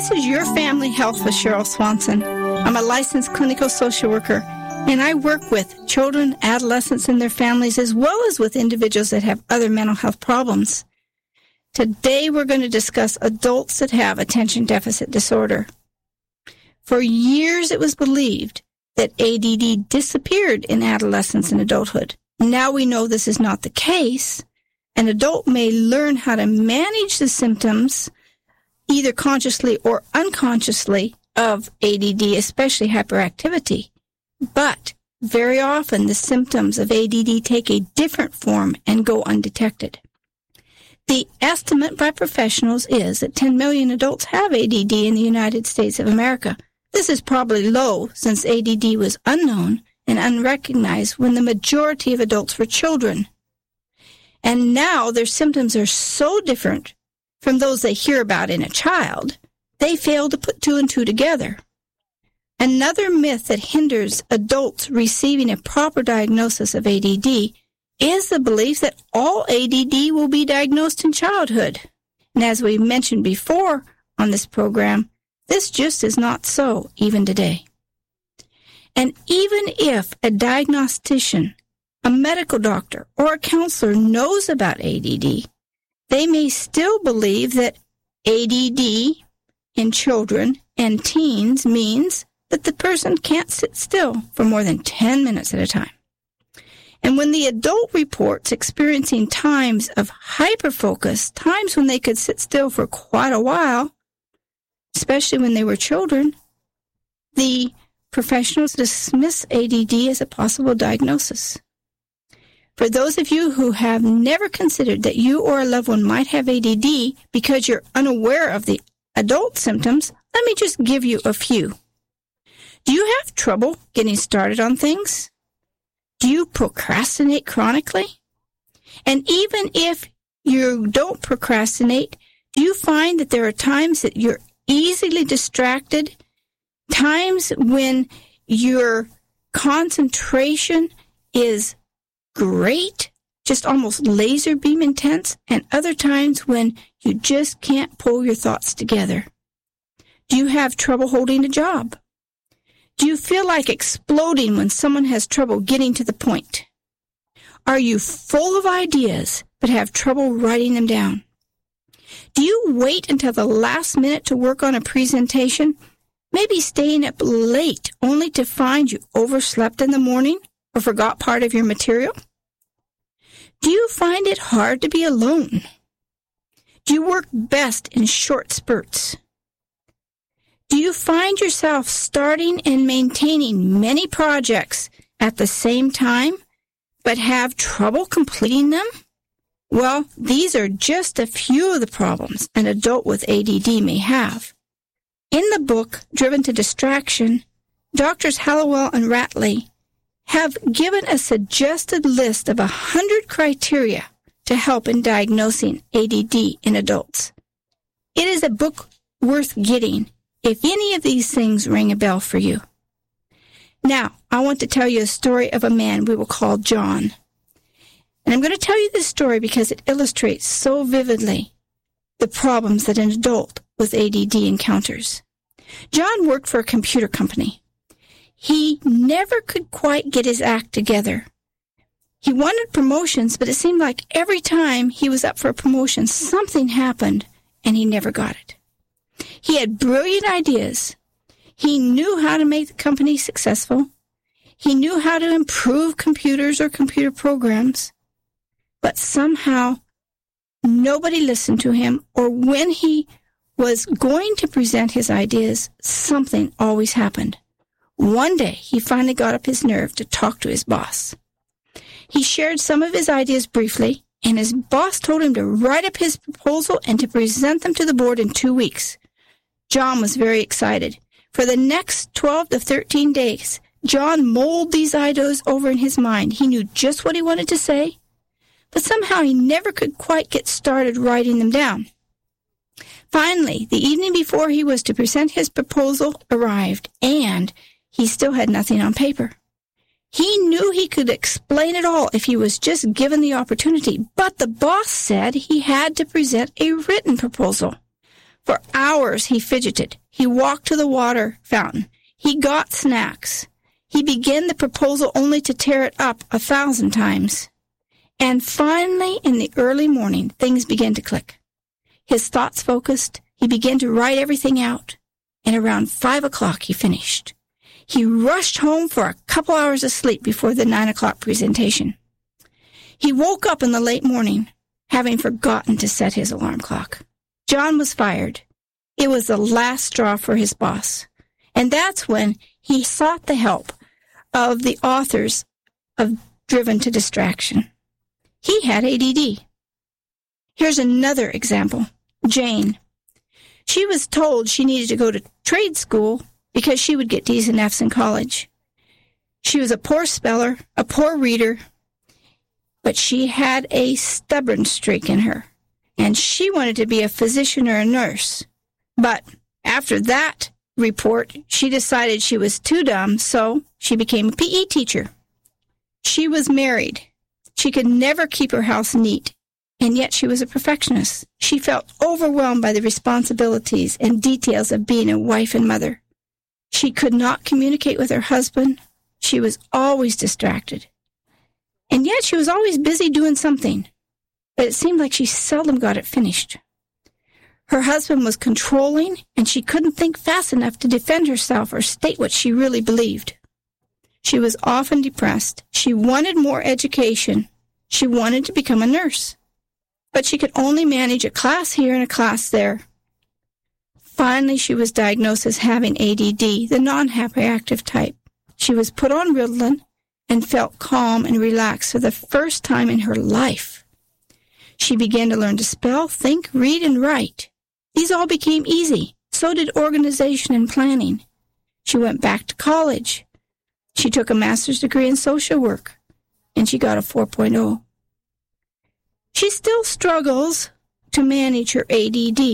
This is Your Family Health with Cheryl Swanson. I'm a licensed clinical social worker, and I work with children, adolescents, and their families, as well as with individuals that have other mental health problems. Today, we're going to discuss adults that have attention deficit disorder. For years, it was believed that ADD disappeared in adolescence and adulthood. Now we know this is not the case. An adult may learn how to manage the symptoms, either consciously or unconsciously, of ADD, especially hyperactivity. But very often, the symptoms of ADD take a different form and go undetected. The estimate by professionals is that 10 million adults have ADD in the United States of America. This is probably low since ADD was unknown and unrecognized when the majority of adults were children. And now their symptoms are so different from those they hear about in a child, they fail to put two and two together. Another myth that hinders adults receiving a proper diagnosis of ADD is the belief that all ADD will be diagnosed in childhood. And as we mentioned before on this program, this just is not so even today. And even if a diagnostician, a medical doctor, or a counselor knows about ADD, they may still believe that ADD in children and teens means that the person can't sit still for more than 10 minutes at a time. And when the adult reports experiencing times of hyperfocus, times when they could sit still for quite a while, especially when they were children, the professionals dismiss ADD as a possible diagnosis. For those of you who have never considered that you or a loved one might have ADD because you're unaware of the adult symptoms, let me just give you a few. Do you have trouble getting started on things? Do you procrastinate chronically? And even if you don't procrastinate, do you find that there are times that you're easily distracted, times when your concentration is great, just almost laser beam intense, and other times when you just can't pull your thoughts together? Do you have trouble holding a job? Do you feel like exploding when someone has trouble getting to the point? Are you full of ideas but have trouble writing them down? Do you wait until the last minute to work on a presentation, maybe staying up late only to find you overslept in the morning or forgot part of your material? Do you find it hard to be alone? Do you work best in short spurts? Do you find yourself starting and maintaining many projects at the same time, but have trouble completing them? Well, these are just a few of the problems an adult with ADD may have. In the book, Driven to Distraction, Drs. Hallowell and Ratley have given a suggested list of 100 criteria to help in diagnosing ADD in adults. It is a book worth getting if any of these things ring a bell for you. Now, I want to tell you a story of a man we will call John. And I'm going to tell you this story because it illustrates so vividly the problems that an adult with ADD encounters. John worked for a computer company. He never could quite get his act together. He wanted promotions, but it seemed like every time he was up for a promotion, something happened, and he never got it. He had brilliant ideas. He knew how to make the company successful. He knew how to improve computers or computer programs. But somehow, nobody listened to him, or when he was going to present his ideas, something always happened. One day, he finally got up his nerve to talk to his boss. He shared some of his ideas briefly, and his boss told him to write up his proposal and to present them to the board in 2 weeks. John was very excited. For the next 12 to 13 days, John mulled these ideas over in his mind. He knew just what he wanted to say, but somehow he never could quite get started writing them down. Finally, the evening before he was to present his proposal arrived, and he still had nothing on paper. He knew he could explain it all if he was just given the opportunity, but the boss said he had to present a written proposal. For hours he fidgeted. He walked to the water fountain. He got snacks. He began the proposal only to tear it up 1,000 times. And finally, in the early morning, things began to click. His thoughts focused. He began to write everything out. And around 5 o'clock, he finished. He rushed home for a couple hours of sleep before the 9 o'clock presentation. He woke up in the late morning, having forgotten to set his alarm clock. John was fired. It was the last straw for his boss. And that's when he sought the help of the authors of Driven to Distraction. He had ADD. Here's another example. Jane. She was told she needed to go to trade school because she would get D's and F's in college. She was a poor speller, a poor reader, but she had a stubborn streak in her, and she wanted to be a physician or a nurse. But after that report, she decided she was too dumb, so she became a PE teacher. She was married. She could never keep her house neat, and yet she was a perfectionist. She felt overwhelmed by the responsibilities and details of being a wife and mother. She could not communicate with her husband. She was always distracted. And yet she was always busy doing something, but it seemed like she seldom got it finished. Her husband was controlling, and she couldn't think fast enough to defend herself or state what she really believed. She was often depressed. She wanted more education. She wanted to become a nurse, but she could only manage a class here and a class there. Finally, she was diagnosed as having ADD, the non-hyperactive type. She was put on Ritalin and felt calm and relaxed for the first time in her life. She began to learn to spell, think, read, and write. These all became easy. So did organization and planning. She went back to college. She took a master's degree in social work, and she got a 4.0. She still struggles to manage her ADD,